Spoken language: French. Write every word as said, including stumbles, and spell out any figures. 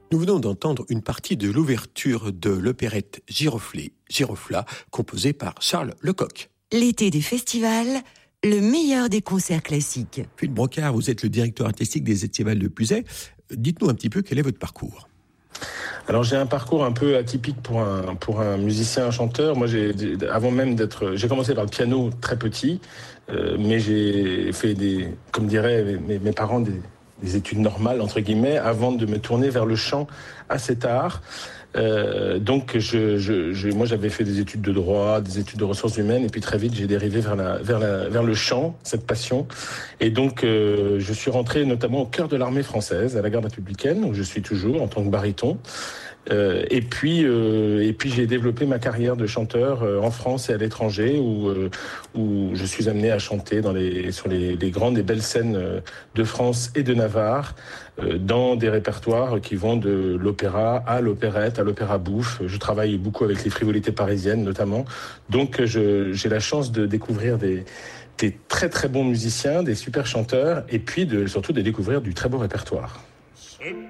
Nous venons d'entendre une partie de l'ouverture de l'opérette Giroflée, Girofla, composée par Charles Lecoq. L'été des festivals, le meilleur des concerts classiques. Philippe Brocard, vous êtes le directeur artistique des Estivales de Puisaye. Dites-nous un petit peu quel est votre parcours. Alors j'ai un parcours un peu atypique pour un pour un musicien, un chanteur. Moi, j'ai avant même d'être, j'ai commencé par le piano très petit, euh, mais j'ai fait des, comme diraient mes, mes parents, des, des études normales entre guillemets, avant de me tourner vers le chant assez tard. Euh, donc, je, je, je, moi, j'avais fait des études de droit, des études de ressources humaines, et puis très vite, j'ai dérivé vers la, vers la, vers le chant, cette passion. Et donc, euh, je suis rentré notamment au cœur de l'armée française, à la garde républicaine, où je suis toujours en tant que baryton. Euh, et puis, euh, et puis, j'ai développé ma carrière de chanteur euh, en France et à l'étranger, où, euh, où je suis amené à chanter dans les, sur les, les grandes et belles scènes euh, de France et de Navarre, euh, dans des répertoires qui vont de l'opéra à l'opérette, à l'opéra bouffe. Je travaille beaucoup avec les frivolités parisiennes, notamment. Donc, je, j'ai la chance de découvrir des, des très très bons musiciens, des super chanteurs, et puis de, surtout de découvrir du très beau répertoire.